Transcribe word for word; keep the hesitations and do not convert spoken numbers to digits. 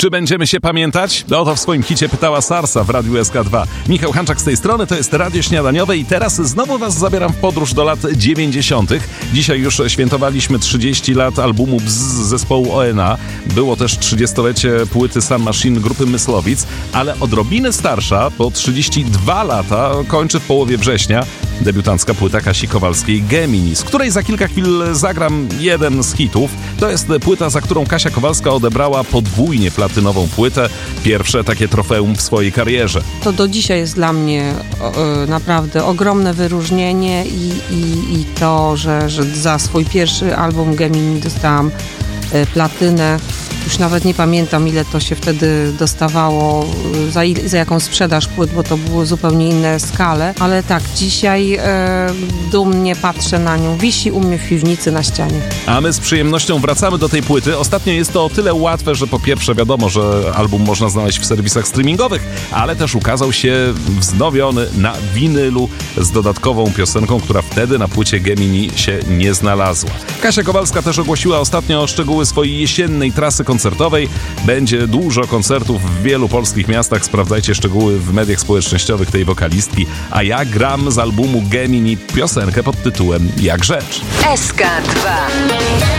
Czy będziemy się pamiętać? No to w swoim hicie pytała Sarsa w Radiu S K dwa. Michał Hanczak z tej strony, to jest Radio Śniadaniowe i teraz znowu was zabieram w podróż do lat dziewięćdziesiątych. Dzisiaj już świętowaliśmy trzydzieści lat albumu Bzz zespołu O N A. Było też trzydziestolecie płyty Sun Machine grupy Myslowic, ale odrobinę starsza, bo trzydzieści dwa lata, kończy w połowie września debiutancka płyta Kasi Kowalskiej Gemini, z której za kilka chwil zagram jeden z hitów. To jest płyta, za którą Kasia Kowalska odebrała podwójnie platynową płytę. Pierwsze takie trofeum w swojej karierze. To do dzisiaj jest dla mnie o, naprawdę ogromne wyróżnienie i, i, i to, że, że za swój pierwszy album Gemini dostałam y, platynę. Już nawet nie pamiętam, ile to się wtedy dostawało, za, il, za jaką sprzedaż płyt, bo to były zupełnie inne skale. Ale tak, dzisiaj e, dumnie patrzę na nią. Wisi u mnie w piwnicy na ścianie. A my z przyjemnością wracamy do tej płyty. Ostatnio jest to o tyle łatwe, że po pierwsze wiadomo, że album można znaleźć w serwisach streamingowych, ale też ukazał się wznowiony na winylu z dodatkową piosenką, która wtedy na płycie Gemini się nie znalazła. Kasia Kowalska też ogłosiła ostatnio szczegóły swojej jesiennej trasy koncertowej. Będzie dużo koncertów w wielu polskich miastach. Sprawdzajcie szczegóły w mediach społecznościowych tej wokalistki. A ja gram z albumu Gemini piosenkę pod tytułem Jak rzecz. S K dwa.